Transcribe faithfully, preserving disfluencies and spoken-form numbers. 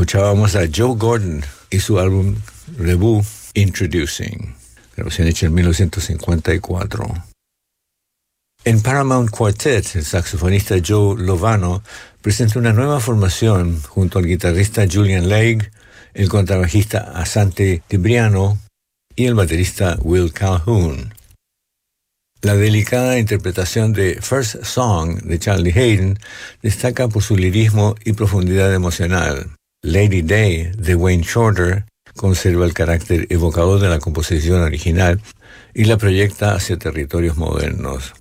Escuchábamos a Joe Gordon y su álbum debut Introducing, grabación hecha en mil novecientos cincuenta y cuatro. En Paramount Quartet, el saxofonista Joe Lovano presenta una nueva formación junto al guitarrista Julian Legge, el contrabajista Asante Tibriano y el baterista Will Calhoun. La delicada interpretación de First Song de Charlie Haden destaca por su lirismo y profundidad emocional. Lady Day de Wayne Shorter conserva el carácter evocador de la composición original y la proyecta hacia territorios modernos.